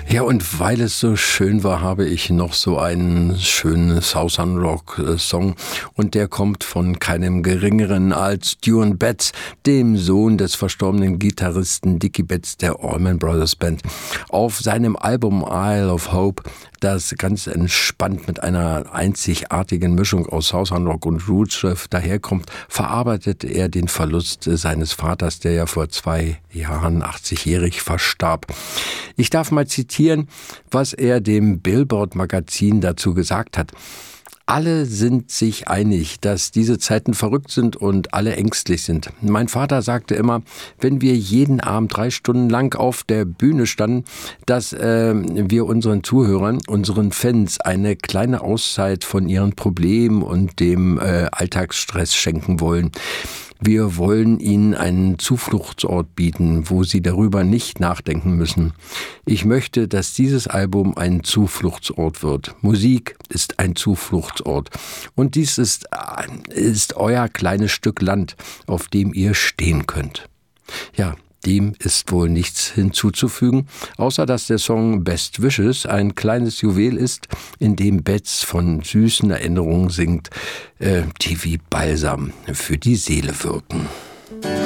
Ja, und weil es so schön war, habe ich noch so einen schönen Southern Rock Song und der kommt von keinem geringeren als Duane Betts, dem Sohn des verstorbenen Gitarristen Dickie Betts der Allman Brothers Band. Auf seinem Album Isle of Hope, das ganz entspannt mit einer einzigartigen Mischung aus Southern Rock und Roots daherkommt, verarbeitet er den Verlust seines Vaters, der ja vor 2 Jahren 80-jährig verstarb. Ich darf mal zitieren, was er dem Billboard-Magazin dazu gesagt hat. Alle sind sich einig, dass diese Zeiten verrückt sind und alle ängstlich sind. Mein Vater sagte immer, wenn wir jeden Abend 3 Stunden lang auf der Bühne standen, dass wir unseren Zuhörern, unseren Fans eine kleine Auszeit von ihren Problemen und dem Alltagsstress schenken wollen. Wir wollen ihnen einen Zufluchtsort bieten, wo sie darüber nicht nachdenken müssen. Ich möchte, dass dieses Album ein Zufluchtsort wird. Musik ist ein Zufluchtsort. Und dies ist euer kleines Stück Land, auf dem ihr stehen könnt. Ja, dem ist wohl nichts hinzuzufügen, außer dass der Song Best Wishes ein kleines Juwel ist, in dem Betts von süßen Erinnerungen singt, die wie Balsam für die Seele wirken.